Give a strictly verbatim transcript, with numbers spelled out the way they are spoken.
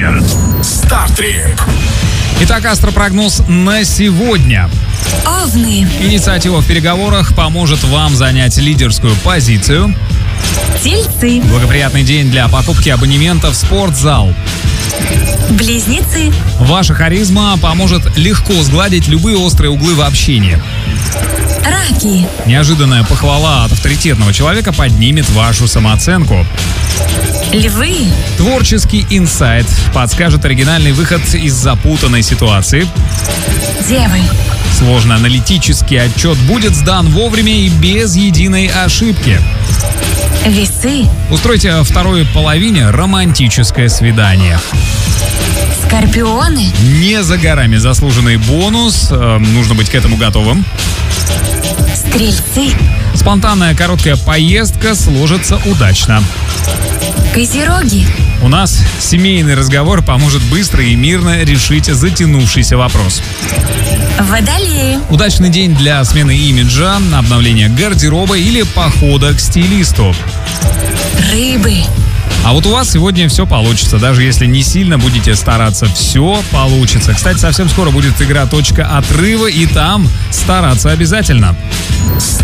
Календарь. Стартрип. Итак, астропрогноз на сегодня. Овны. Инициатива в переговорах поможет вам занять лидерскую позицию. Тельцы. Благоприятный день для покупки абонемента в спортзал. Близнецы. Ваша харизма поможет легко сгладить любые острые углы в общении. Раки. Неожиданная похвала от авторитетного человека поднимет вашу самооценку. Львы. Творческий инсайт подскажет оригинальный выход из запутанной ситуации. Девы. Сложный аналитический отчет будет сдан вовремя и без единой ошибки. Весы. Устройте второй половине романтическое свидание. Скорпионы. Не за горами заслуженный бонус, э, нужно быть к этому готовым. Стрельцы. Спонтанная короткая поездка сложится удачно. Козероги. У нас семейный разговор поможет быстро и мирно решить затянувшийся вопрос. Водолеи. Удачный день для смены имиджа, обновления гардероба или похода к стилисту. Рыбы. А вот у вас сегодня все получится, даже если не сильно будете стараться, все получится. Кстати, совсем скоро будет игра «Точка отрыва», и там стараться обязательно.